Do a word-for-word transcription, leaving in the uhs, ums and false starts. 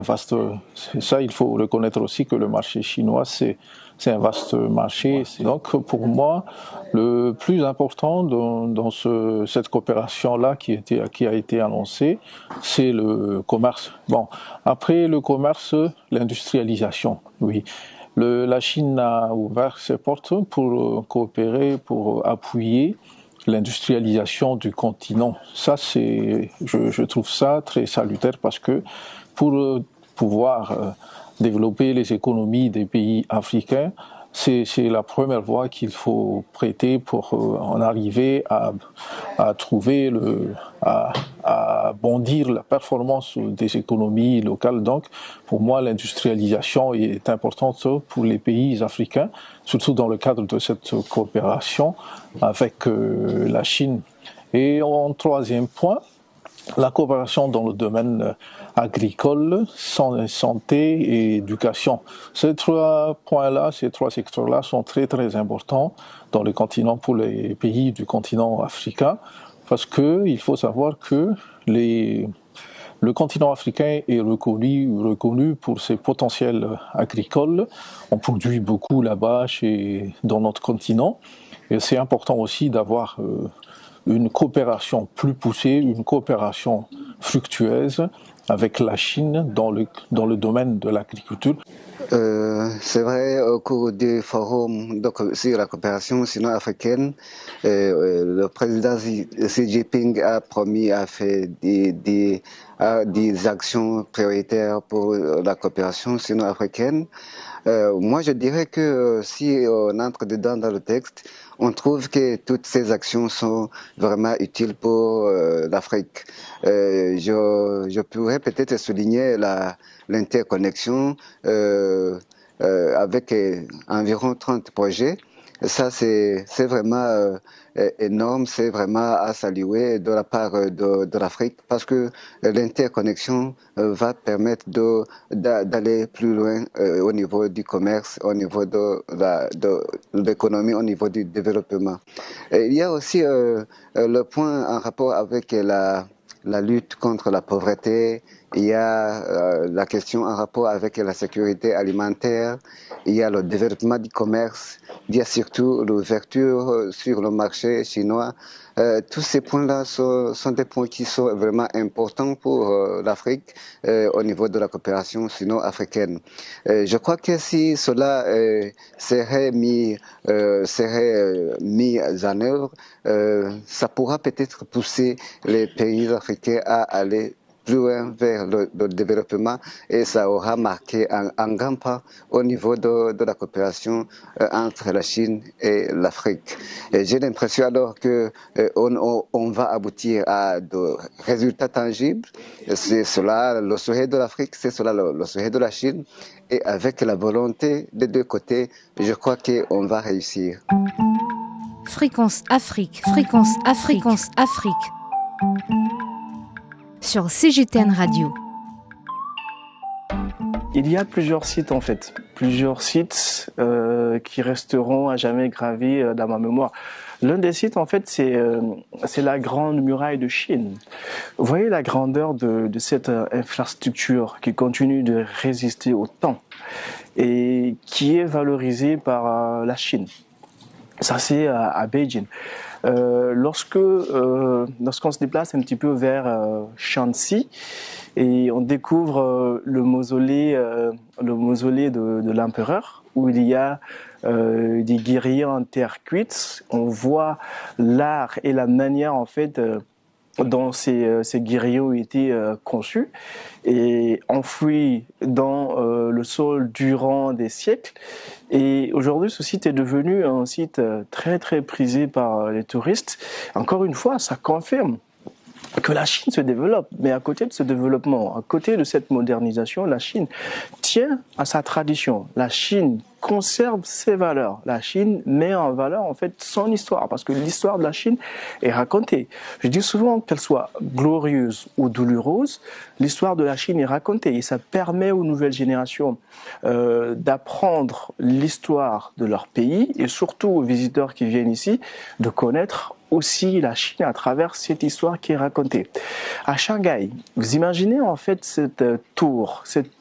Vaste, ça, il faut reconnaître aussi que le marché chinois, c'est c'est un vaste marché. Donc, pour moi, le plus important dans, dans ce, cette coopération-là qui, était, qui a été annoncée, c'est le commerce. Bon, après le commerce, l'industrialisation, oui. Le, la Chine a ouvert ses portes pour coopérer, pour appuyer l'industrialisation du continent. Ça, c'est, je, je trouve ça très salutaire parce que pour pouvoir euh, développer les économies des pays africains, c'est la première voie qu'il faut prêter pour euh, en arriver à, à trouver le, à, à bondir la performance des économies locales. Donc, pour moi, l'industrialisation est importante pour les pays africains, surtout dans le cadre de cette coopération avec euh, la Chine. Et en troisième point, la coopération dans le domaine agricole, santé et éducation. Ces trois points-là, ces trois secteurs-là sont très très importants dans le continent pour les pays du continent africain parce que il faut savoir que les le continent africain est reconnu, reconnu pour ses potentiels agricoles. On produit beaucoup là-bas, chez, dans notre continent. Et c'est important aussi d'avoir euh, une coopération plus poussée, une coopération fructueuse avec la Chine dans le, dans le domaine de l'agriculture. Euh, c'est vrai, au cours du forum donc, sur la coopération sino-africaine, euh, le président Xi Jinping a promis à faire des, des, à des actions prioritaires pour la coopération sino-africaine. Euh, moi, je dirais que si on entre dedans dans le texte, on trouve que toutes ces actions sont vraiment utiles pour euh, l'Afrique. Euh, je, je pourrais peut-être souligner la l'interconnexion euh, euh, avec euh, environ trente projets. Ça, c'est vraiment euh, énorme, c'est vraiment à saluer de la part de, de l'Afrique parce que l'interconnexion euh, va permettre d'aller plus loin euh, au niveau du commerce, au niveau de l'économie, au niveau du développement. Et il y a aussi euh, le point en rapport avec la, la lutte contre la pauvreté. Il y a euh, la question en rapport avec la sécurité alimentaire, il y a le développement du commerce, il y a surtout l'ouverture sur le marché chinois. Euh, tous ces points-là sont, sont des points qui sont vraiment importants pour euh, l'Afrique euh, au niveau de la coopération sino-africaine. Euh, je crois que si cela euh, serait mis, euh, serait mis en œuvre, euh, ça pourra peut-être pousser les pays africains à aller plus loin vers le, le développement et ça aura marqué un, un grand pas au niveau de, de la coopération euh, entre la Chine et l'Afrique. J'ai l'impression alors que euh, on, on va aboutir à de résultats tangibles. C'est cela le souhait de l'Afrique, c'est cela le, le souhait de la Chine et avec la volonté des deux côtés, je crois qu'on va réussir. Fréquence Afrique, fréquence Afrique, fréquence Afrique. Sur C G T N Radio. Il y a plusieurs sites en fait, plusieurs sites euh, qui resteront à jamais gravés euh, dans ma mémoire. L'un des sites en fait c'est euh, c'est la Grande Muraille de Chine. Vous voyez la grandeur de, de cette euh, infrastructure qui continue de résister au temps et qui est valorisée par euh, la Chine. Ça c'est à, à Beijing. Euh, lorsque euh, lorsqu'on se déplace un petit peu vers euh, Shanxi et on découvre euh, le mausolée euh, le mausolée de, de l'empereur où il y a euh, des guerriers en terre cuite, on voit l'art et la manière en fait euh, dont ces, ces guerriers ont été euh, conçus et enfouis dans euh, le sol durant des siècles. Et aujourd'hui, ce site est devenu un site très très prisé par les touristes. Encore une fois, ça confirme que la Chine se développe. Mais à côté de ce développement, à côté de cette modernisation, la Chine tient à sa tradition. La Chine conserve ses valeurs. La Chine met en valeur en fait son histoire parce que l'histoire de la Chine est racontée. Je dis souvent qu'elle soit glorieuse ou douloureuse, l'histoire de la Chine est racontée et ça permet aux nouvelles générations euh, d'apprendre l'histoire de leur pays et surtout aux visiteurs qui viennent ici de connaître aussi la Chine à travers cette histoire qui est racontée. À Shanghai, vous imaginez en fait cette tour, cette